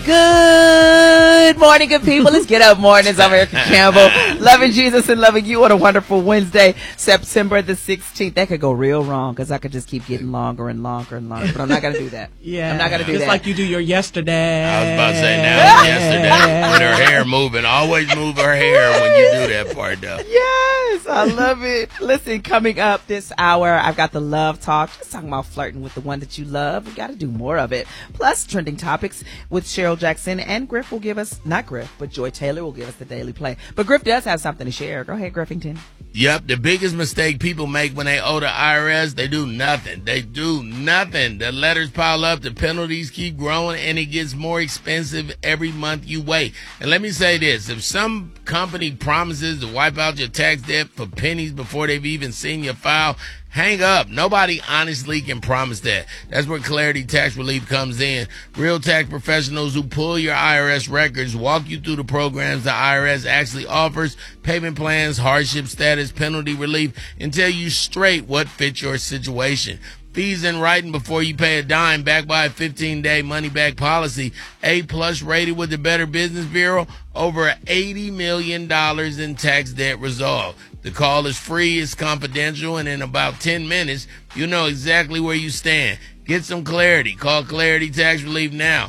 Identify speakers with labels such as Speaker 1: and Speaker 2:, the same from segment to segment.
Speaker 1: Good morning, good people. Let's get up mornings. I'm Erica Campbell, loving Jesus and loving you on a wonderful Wednesday, September the 16th. That could go real wrong because I could just keep getting longer and longer and longer, but I'm not going to do that.
Speaker 2: Yeah.
Speaker 1: I'm not going to do
Speaker 2: just
Speaker 1: that.
Speaker 2: Just like you do your yesterday.
Speaker 3: I was about to say now yesterday with her hair moving. Always move her hair when you do that part, though.
Speaker 1: Yes, I love it. Listen, coming up this hour, I've got the love talk. Just talking about flirting with the one that you love. We got to do more of it. Plus, trending topics with Cheryl Jackson, and Griff will give us, not Griff, but Joy Taylor will give us the daily play. But Griff does have something to share. Go ahead, Griffington.
Speaker 3: Yep, the biggest mistake people make when they owe the IRS, they do nothing. They do nothing. The letters pile up, the penalties keep growing, and it gets more expensive every month you wait. And let me say this, if some company promises to wipe out your tax debt for pennies before they've even seen your file, hang up. Nobody honestly can promise that. That's where Clarity Tax Relief comes in. Real tax professionals who pull your IRS records, walk you through the programs the IRS actually offers, payment plans, hardship status, penalty relief, and tell you straight what fits your situation. Fees in writing before you pay a dime, backed by a 15-day money-back policy, A+ rated with the Better Business Bureau, over $80 million in tax debt resolved. The call is free, it's confidential, and in about 10 minutes, you'll know exactly where you stand. Get some clarity. Call Clarity Tax Relief now.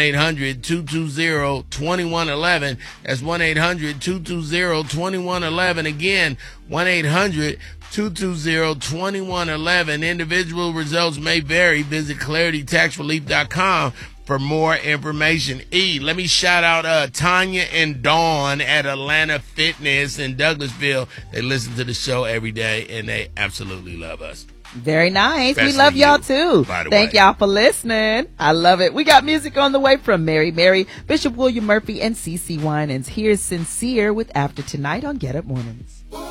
Speaker 3: 1-800-220-2111. That's 1-800-220-2111. Again, 1-800-220-2111. Individual results may vary. Visit claritytaxrelief.com for more information. Let me shout out Tanya and Dawn at Atlanta Fitness in Douglasville. They listen to the show every day, and they absolutely love us.
Speaker 1: Very nice.
Speaker 3: Best
Speaker 1: we love y'all too. Thank y'all for listening. I love it. We got music on the way from Mary Mary, Bishop William Murphy, and CeCe Winans. Here's Sincere with After Tonight on Get Up Mornings.